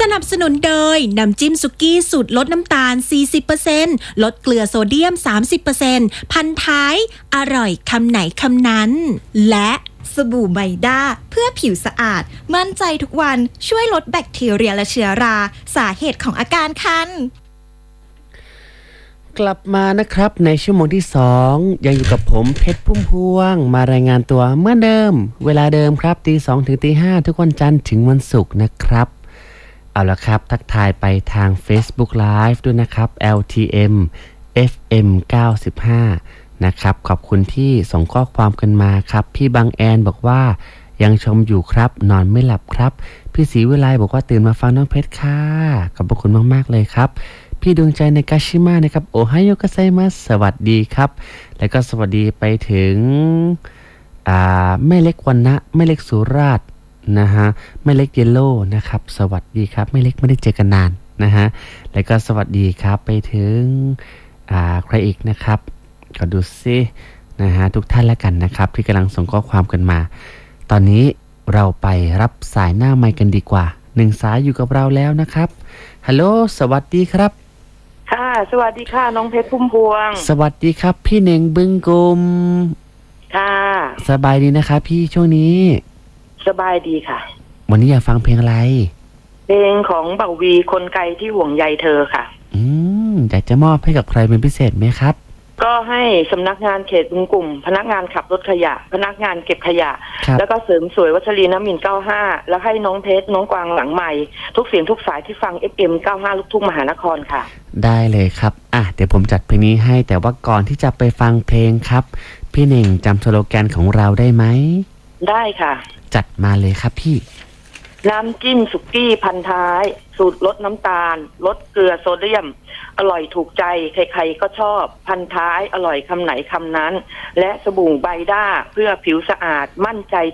สนับสนุนโดยน้ำจิ้มสุกี้สูตรลดน้ำตาล 40% ลดเกลือโซเดียม 30% พันท้ายอร่อยคำไหนคำนั้นและสบู่ไบด้าเพื่อผิวสะอาดมั่นใจทุกวันช่วยลดแบคทีเรียและเชื้อราสาเหตุของอาการคันกลับมานะครับในชั่วโมงที่2ยังอยู่กับผมเพชรพุ่มพวงมารายงานตัวเหมือนเดิมเวลาเดิมครับตี2ถึงตี5ทุกวันจันทร์ถึงวันศุกร์นะครับเอาละครับทักทายไปทาง Facebook Live ด้วยนะครับ LTM FM 95นะครับขอบคุณที่ส่งข้อความกันมาครับพี่บางแอนบอกว่ายังชมอยู่ครับนอนไม่หลับครับพี่ศรีวิไลบอกว่าตื่นมาฟังน้องเพชรค่ะขอบคุณมากๆเลยครับพี่ดวงใจในกาชิมะนะครับโอไฮโอกัสไซมัสสวัสดีครับแล้วก็สวัสดีไปถึงแม่เล็กวันนะแม่เล็กสุราษฎร์นะฮะแม่เล็กเยลโล่นะครับสวัสดีครับแม่เล็กไม่ได้เจอกันนานนะฮะแล้วก็สวัสดีครับไปถึงใครอีกนะครับขอดูซินะฮะทุกท่านแล้วกันนะครับที่กำลังส่งข้อความกันมาตอนนี้เราไปรับสายหน้าไมค์กันดีกว่า1สายอยู่กับเราแล้วนะครับฮัลโหลสวัสดีครับค่ะสวัสดีค่ะน้องเพชรพุ่มพวงสวัสดีครับพี่เน่งบึงกุมค่ะสบายดีนะครับพี่ช่วงนี้สบายดีค่ะวันนี้อยากฟังเพลงอะไรเพลงของเบาวีคนไกลที่ห่วงใยเธอค่ะอยากจะมอบให้กับใครเป็นพิเศษไหมครับก็ให้สำนักงานเขตบึงกุ่มพนักงานขับรถขยะพนักงานเก็บขยะแล้วก็เสริมสวยวัชรีน้ำมิน95แล้วให้น้องเพชรน้องกวางหลังใหม่ทุกเสียงทุกสายที่ฟัง FM 95ลูกทุ่งมหานครค่ะได้เลยครับเดี๋ยวผมจัดเพลงนี้ให้แต่ว่าก่อนที่จะไปฟังเพลงครับพี่เน่งจำสโลแกนของเราได้ไหมได้ค่ะจัดมาเลยครับพี่น้ำจิ้มสุกี้พันท้ายสูตรลดน้ำตาลลดเกลือโซเดียมอร่อยถูกใจใครๆก็ชอบพันท้ายอร่อยคำไหนคำนั้นและสบู่ไบด้าเพื่อผิวสะอาดมั่นใจ